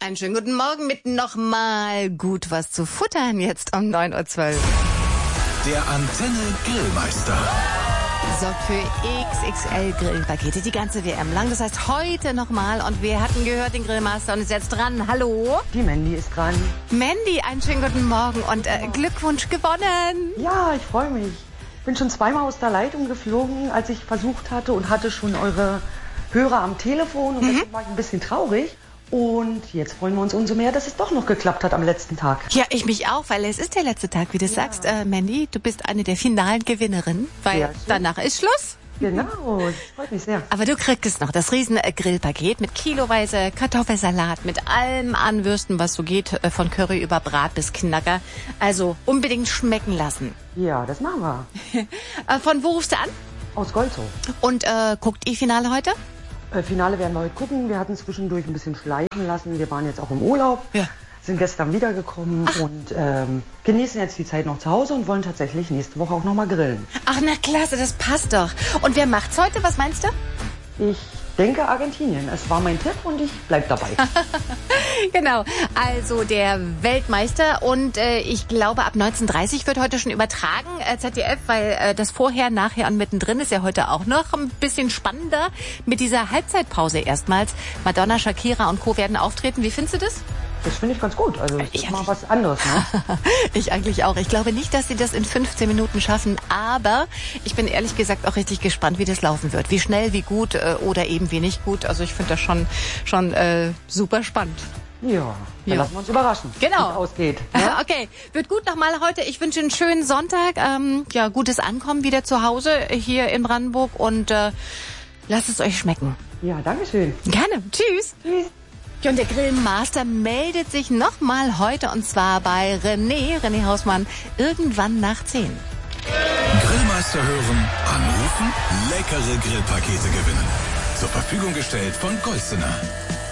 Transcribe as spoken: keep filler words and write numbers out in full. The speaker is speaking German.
Einen schönen guten Morgen mit nochmal gut was zu futtern jetzt um neun Uhr zwölf. Der Antenne Grillmeister sorgt für X X L Grillpakete die ganze W M lang. Das heißt heute nochmal und wir hatten gehört den Grillmaster und ist jetzt dran. Hallo? Die Mandy ist dran. Mandy, einen schönen guten Morgen und äh, Glückwunsch gewonnen. Ja, ich freue mich. Ich bin schon zweimal aus der Leitung geflogen, als ich versucht hatte und hatte schon eure Hörer am Telefon und mhm. deswegen war ich ein bisschen traurig. Und jetzt freuen wir uns umso mehr, dass es doch noch geklappt hat am letzten Tag. Ja, ich mich auch, weil es ist der letzte Tag, wie du ja. sagst. Äh, Mandy, du bist eine der finalen Gewinnerinnen, weil danach ist Schluss. Genau, das freut mich sehr. Aber du kriegst noch das riesen Grillpaket mit kiloweise Kartoffelsalat, mit allem an Würsten, was so geht, von Curry über Brat bis Knacker. Also unbedingt schmecken lassen. Ja, das machen wir. Von wo rufst du an? Aus Golzow. Und äh, guckt ihr Finale heute? Äh, Finale werden wir heute gucken. Wir hatten zwischendurch ein bisschen schleifen lassen. Wir waren jetzt auch im Urlaub, ja. sind gestern wiedergekommen Ach. und ähm, genießen jetzt die Zeit noch zu Hause und wollen tatsächlich nächste Woche auch noch mal grillen. Ach, na klasse, das passt doch. Und wer macht's heute? Was meinst du? Ich denke Argentinien. Es war mein Tipp und ich bleib dabei. Genau, also der Weltmeister und äh, ich glaube ab neunzehn Uhr dreißig wird heute schon übertragen, äh, Z D F, weil äh, das Vorher, Nachher und Mittendrin ist ja heute auch noch ein bisschen spannender mit dieser Halbzeitpause erstmals. Madonna, Shakira und Co. werden auftreten. Wie findest du das? Das finde ich ganz gut. Also es ich ist mal was anderes, ne? Ich eigentlich auch. Ich glaube nicht, dass sie das in fünfzehn Minuten schaffen, aber ich bin ehrlich gesagt auch richtig gespannt, wie das laufen wird. Wie schnell, wie gut äh, oder eben wie nicht gut. Also ich finde das schon schon äh, super spannend. Ja, dann ja. lassen wir uns überraschen, genau. wie es ausgeht. Ne? Okay, wird gut nochmal heute. Ich wünsche einen schönen Sonntag. Ähm, ja, gutes Ankommen wieder zu Hause hier in Brandenburg und äh, lasst es euch schmecken. Ja, danke schön. Gerne. Tschüss. Tschüss. Ja, und der Grillmaster meldet sich nochmal heute und zwar bei René, René Hausmann, irgendwann nach zehn. Grillmeister hören, anrufen, leckere Grillpakete gewinnen. Zur Verfügung gestellt von Golsener.